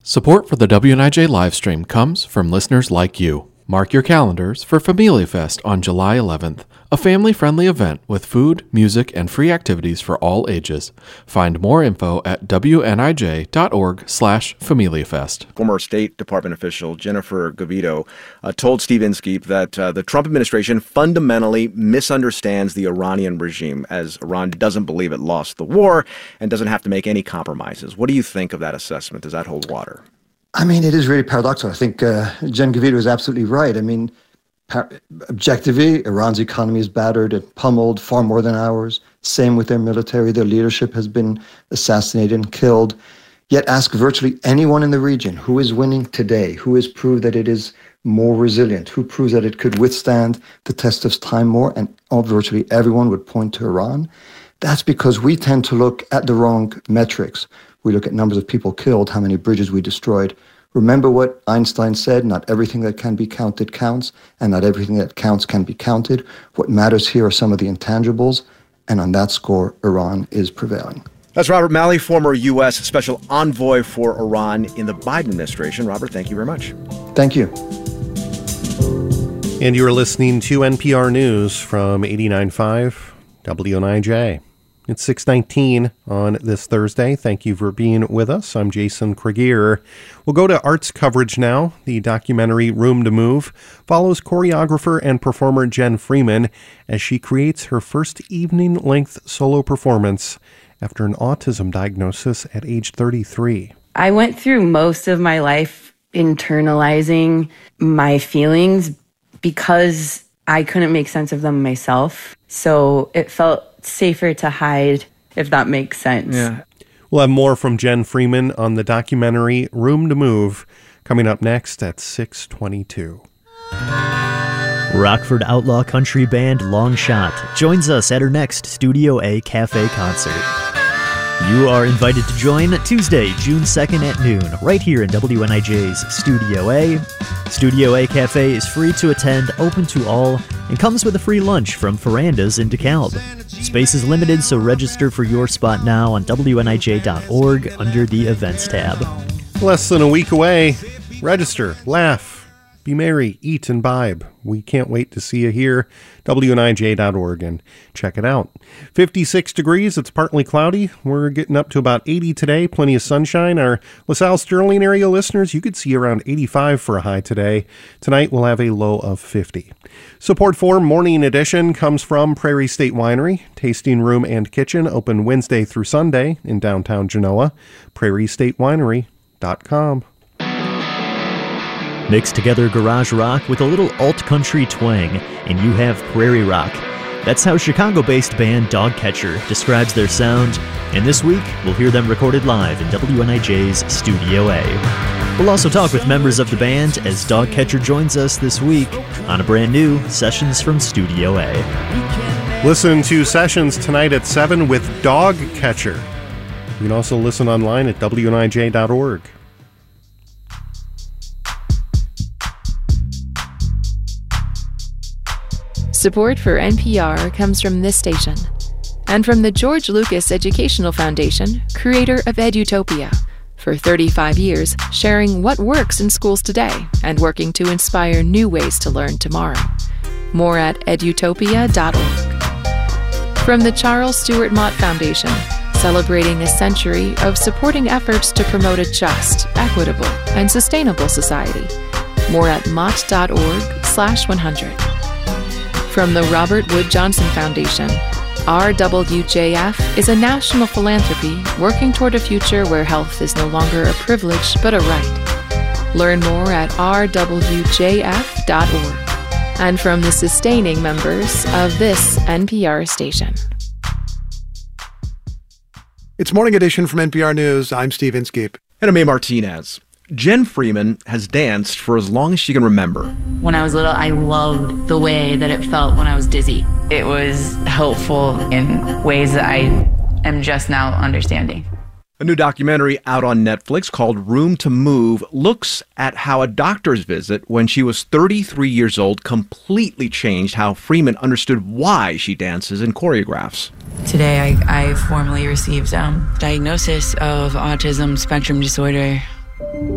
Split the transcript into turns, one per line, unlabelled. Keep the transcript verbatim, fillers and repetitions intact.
Support for the W N I J livestream comes from listeners like you. Mark your calendars for Familia Fest on July eleventh, a family-friendly event with food, music, and free activities for all ages. Find more info at W N I J dot org slash Familia Fest.
Former State Department official Jennifer Govito uh, told Steve Inskeep that uh, the Trump administration fundamentally misunderstands the Iranian regime, as Iran doesn't believe it lost the war and doesn't have to make any compromises. What do you think of that assessment? Does that hold water?
I mean, it is really paradoxical. I think uh, Jen Govito is absolutely right. I mean, par- objectively, Iran's economy is battered and pummeled far more than ours. Same with their military. Their leadership has been assassinated and killed. Yet ask virtually anyone in the region who is winning today, who has proved that it is more resilient, who proves that it could withstand the test of time more, and all, virtually everyone would point to Iran. That's because we tend to look at the wrong metrics. We look at numbers of people killed, how many bridges we destroyed. Remember what Einstein said, not everything that can be counted counts, and not everything that counts can be counted. What matters here are some of the intangibles, and on that score, Iran is prevailing.
That's Robert Malley, former U S Special Envoy for Iran in the Biden administration. Robert, thank you very much.
Thank you.
And you are listening to N P R News from eighty-nine point five W N I J. It's six nineteen on this Thursday. Thank you for being with us. I'm Jason Kregier. We'll go to arts coverage now. The documentary Room to Move follows choreographer and performer Jen Freeman as she creates her first evening-length solo performance after an autism diagnosis at age thirty-three.
I went through most of my life internalizing my feelings because I couldn't make sense of them myself. So it felt safer to hide, if that makes sense.
Yeah. We'll have more from Jen Freeman on the documentary Room to Move coming up next at six twenty-two.
Rockford outlaw country band Long Shot joins us at her next Studio A Cafe concert. You are invited to join Tuesday, June second at noon, right here in W N I J's Studio A. Studio A Cafe is free to attend, open to all, and comes with a free lunch from Verandas in DeKalb. Space is limited, so register for your spot now on W N I J dot org under the Events tab.
Less than a week away. Register, laugh, be merry, eat, and imbibe. We can't wait to see you here. W N I J dot org and check it out. fifty-six degrees. It's partly cloudy. We're getting up to about eighty today. Plenty of sunshine. Our LaSalle Sterling area listeners, you could see around eighty-five for a high today. Tonight we'll have a low of fifty. Support for Morning Edition comes from Prairie State Winery. Tasting room and kitchen open Wednesday through Sunday in downtown Genoa. prairie state winery dot com.
Mix together garage rock with a little alt-country twang, and you have prairie rock. That's how Chicago-based band Dogcatcher describes their sound, and this week we'll hear them recorded live in W N I J's Studio A. We'll also talk with members of the band as Dogcatcher joins us this week on a brand new Sessions from Studio A.
Listen to Sessions tonight at seven with Dogcatcher. You can also listen online at W N I J dot org.
Support for N P R comes from this station and from the George Lucas Educational Foundation, creator of Edutopia. For thirty-five years, sharing what works in schools today and working to inspire new ways to learn tomorrow. More at edutopia dot org. From the Charles Stewart Mott Foundation, celebrating a century of supporting efforts to promote a just, equitable, and sustainable society. More at mott dot org slash one hundred. From the Robert Wood Johnson Foundation, R W J F is a national philanthropy working toward a future where health is no longer a privilege but a right. Learn more at r w j f dot org. And from the sustaining members of this N P R station.
It's Morning Edition from N P R News. I'm Steve Inskeep.
And I'm A. Martinez. Jen Freeman has danced for as long as she can remember.
When I was little, I loved the way that it felt when I was dizzy. It was helpful in ways that I am just now understanding.
A new documentary out on Netflix called Room to Move looks at how a doctor's visit when she was thirty-three years old completely changed how Freeman understood why she dances and choreographs.
Today, I, I formally received um, diagnosis of autism spectrum disorder.